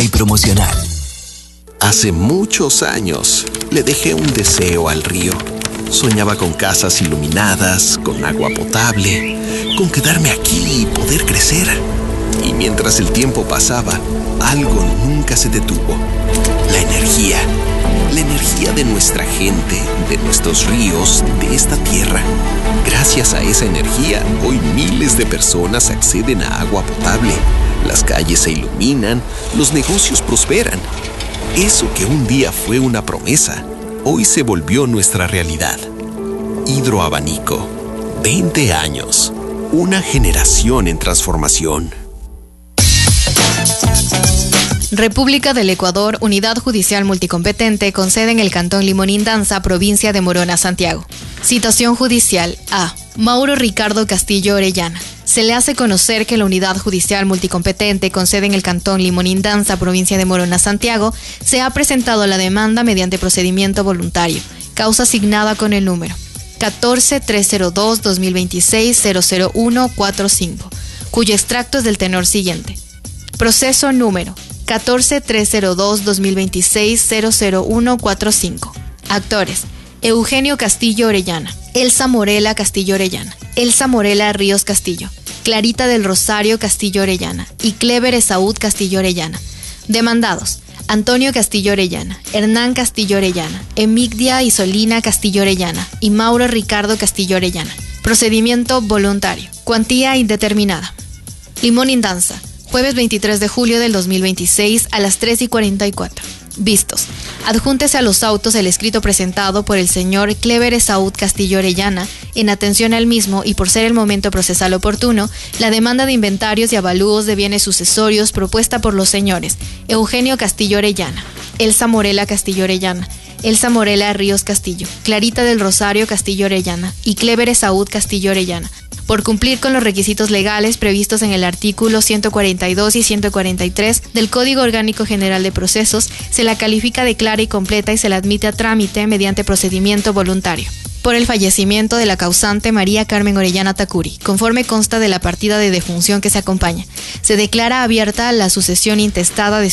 promocional. Hace muchos años le dejé un deseo al río. Soñaba con casas iluminadas, con agua potable, con quedarme aquí y poder crecer. Y mientras el tiempo pasaba, algo nunca se detuvo. La energía de nuestra gente, de nuestros ríos, de esta tierra. Gracias a esa energía, hoy miles de personas acceden a agua potable. Las calles se iluminan, los negocios prosperan. Eso que un día fue una promesa, hoy se volvió nuestra realidad. Hidroabanico, 20 años, una generación en transformación. República del Ecuador, Unidad Judicial Multicompetente, con sede en el Cantón Limonindanza, provincia de Morona, Santiago. Citación judicial A. Mauro Ricardo Castillo Orellana. Se le hace conocer que la Unidad Judicial Multicompetente, con sede en el Cantón Limonindanza, provincia de Morona, Santiago, se ha presentado la demanda mediante procedimiento voluntario, causa asignada con el número 14-302-2026-00145, cuyo extracto es del tenor siguiente. Proceso número 14-302-2026-00145. Actores: Eugenio Castillo Orellana, Elsa Morela Castillo Orellana, Elsa Morela Ríos Castillo, Clarita del Rosario Castillo Orellana y Clever Esaúd Castillo Orellana. Demandados: Antonio Castillo Orellana, Hernán Castillo Orellana, Emigdia Isolina Castillo Orellana y Mauro Ricardo Castillo Orellana. Procedimiento voluntario. Cuantía indeterminada. Limonindanza, jueves 23 de julio del 2026 a las 3:44. Vistos. Adjúntese a los autos el escrito presentado por el señor Clever Esaúd Castillo Orellana, en atención al mismo y por ser el momento procesal oportuno, la demanda de inventarios y avalúos de bienes sucesorios propuesta por los señores Eugenio Castillo Orellana, Elsa Morela Castillo Orellana, Elsa Morela Ríos Castillo, Clarita del Rosario Castillo Orellana y Clever Esaúd Castillo Orellana, por cumplir con los requisitos legales previstos en el artículo 142 y 143 del Código Orgánico General de Procesos, se la califica de clara y completa y se la admite a trámite mediante procedimiento voluntario. Por el fallecimiento de la causante María Carmen Orellana Tacuri, conforme consta de la partida de defunción que se acompaña, se declara abierta la sucesión intestada de